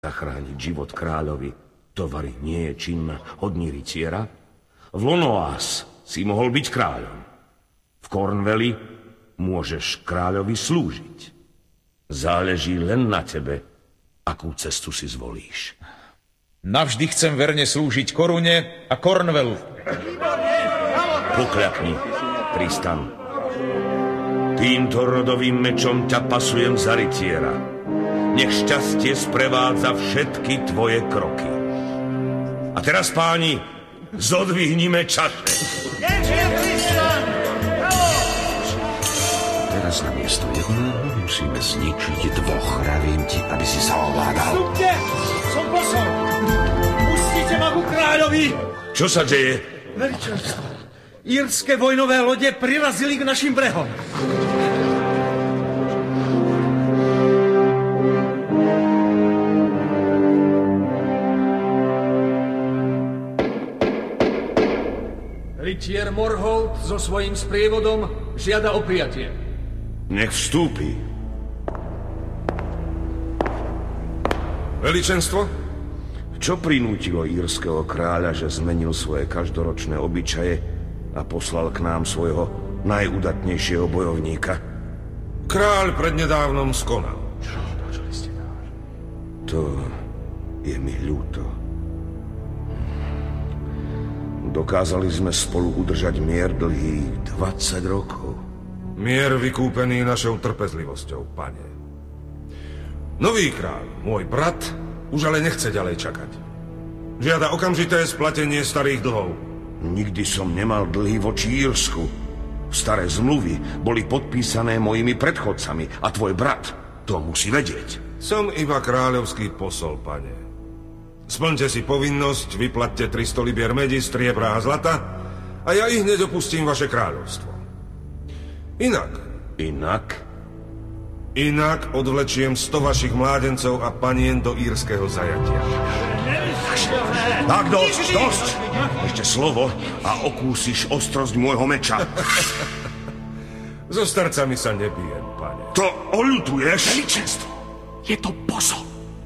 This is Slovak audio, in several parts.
zachrániť život kráľovi, tovary nie je čin hodný rytiera. V Lonoás si mohol byť kráľom. V Cornwalli môžeš kráľovi slúžiť. Záleží len na tebe, akú cestu si zvolíš. Navždy chcem verne slúžiť korune a Cornwallu. Pokľakni, Tristan. Týmto rodovým mečom ťa pasujem za rytiera. Nech šťastie sprevádza všetky tvoje kroky. A teraz, páni, zodvihnime čaše. Teraz namiesto jedného musíme zničiť dvoch. Hravím ti, aby si sa ovládal. Vstupte! Som posol! Pustite ma ku kráľovi! Čo sa deje? Veličenstvo, írske vojnové lode prirazili k našim brehom. Rytier Morholt so svojím sprievodom žiada o prijatie. Nech vstúpi. Veličenstvo? Čo prinútilo írskeho kráľa, že zmenil svoje každoročné obyčaje a poslal k nám svojho najudatnejšieho bojovníka? Kráľ prednedávnom skonal. To je mi ľúto. Dokázali sme spolu udržať mier dlhých 20 rokov. Mier vykúpený našou trpezlivosťou, pane. Nový kráľ, môj brat, už ale nechce ďalej čakať. Žiada okamžité splatenie starých dlhov. Nikdy som nemal dlhy voči Írsku. Staré zmluvy boli podpísané mojimi predchodcami a tvoj brat to musí vedieť. Som iba kráľovský posol, pane. Splňte si povinnosť, vyplatte 300 libier medi, striebra a zlata a ja ich hneď opustím vaše kráľovstvo. Inak odvlečiem 100 vašich mládencov a panien do írskeho zajatia. Tak dosť! Ešte slovo a okúsiš ostrosť môjho meča. So starcami sa nebijem, pane. To oľutuješ? Veličenstvo, je to posol.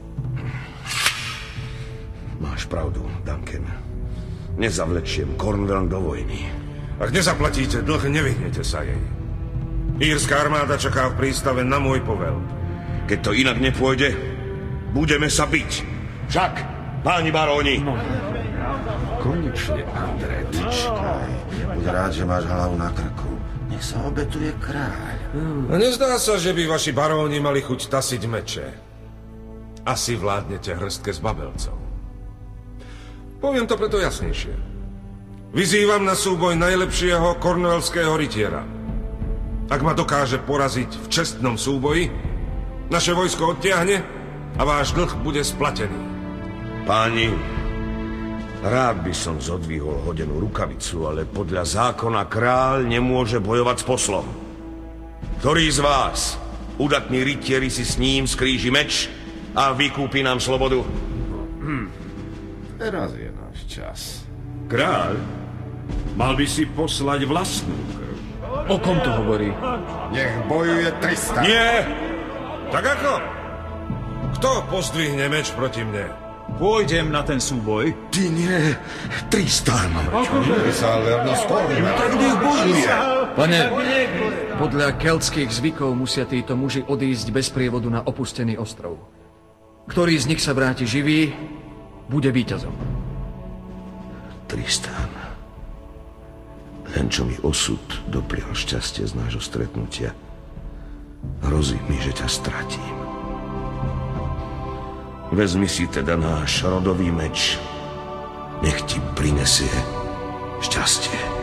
Máš pravdu, Duncan. Nezavlečiem Cornwall do vojny. Ak nezaplatíte dlh, nevyhnete sa jej. Írska armáda čaká v prístave na môj povel. Keď to inak nepôjde, budeme sa biť. Však, páni baróni. Konečne, André, vyčkaj. Buď rád, že máš hlavu na krku. Nech sa obetuje kráľ. A nezdá sa, že by vaši baróni mali chuť tasiť meče. Asi vládnete hrstke z babelcov. Poviem to preto jasnejšie. Vyzývam na súboj najlepšieho kornwallského rytiera. Ak ma dokáže poraziť v čestnom súboji, naše vojsko odtiahne a váš dlh bude splatený. Páni, rád by som zodvihol hodenú rukavicu, ale podľa zákona kráľ nemôže bojovať s poslom. Ktorý z vás, udatní rytieri, si s ním skríži meč a vykúpi nám slobodu? Teraz je náš čas. Kráľ, mal by si poslať vlastnú krv. O kom to hovorí? Nech bojuje Tristan. Nie! Tak ako? Kto pozdvihne meč proti mne? Pôjdem na ten súboj. Ty nie, Tristan. Pane, podľa keltských zvykov musia títo muži odísť bez prievodu na opustený ostrov. Ktorý z nich sa vráti živý, bude víťazom. Tristan, len čo mi osud doprial šťastie z nášho stretnutia, hrozí mi, že ťa stratím. Vezmi si teda náš rodový meč. Nech ti prinesie šťastie.